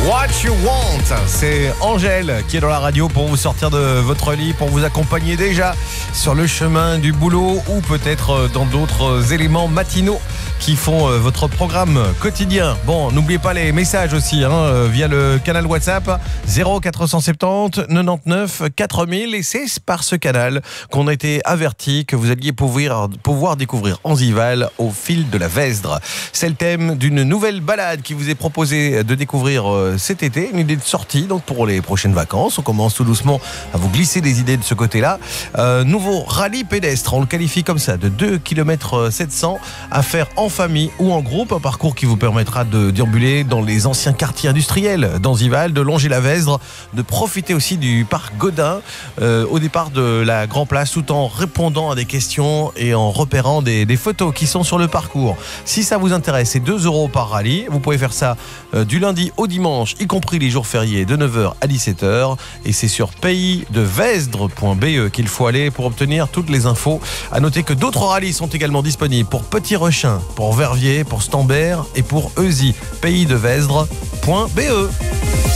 What You Want, c'est Angèle qui est dans la radio pour vous sortir de votre lit, pour vous accompagner déjà sur le chemin du boulot ou peut-être dans d'autres éléments matinaux qui font votre programme quotidien. Bon, n'oubliez pas les messages aussi via le canal WhatsApp 0470 99 4000 et c'est par ce canal qu'on a été averti que vous alliez pouvoir découvrir Anzival au fil de la Vesdre. C'est le thème d'une nouvelle balade qui vous est proposée de découvrir cet été, une idée de sortie donc pour les prochaines vacances. On commence tout doucement à vous glisser des idées de ce côté-là. Nouveau rallye pédestre, on le qualifie comme ça, de 2 km 700 à faire en famille ou en groupe, un parcours qui vous permettra de déambuler dans les anciens quartiers industriels d'Anzival, de longer la Vesdre, de profiter aussi du parc Godin au départ de la Grand Place, tout en répondant à des questions et en repérant des photos qui sont sur le parcours. Si ça vous intéresse, c'est 2 € par rallye. Vous pouvez faire ça du lundi au dimanche, y compris les jours fériés, de 9h à 17h. Et c'est sur paysdevesdre.be qu'il faut aller pour obtenir toutes les infos. À noter que d'autres rallyes sont également disponibles pour Petit Rechin, pour Verviers, pour Stambert et pour Eusy. paysdevesdre.be.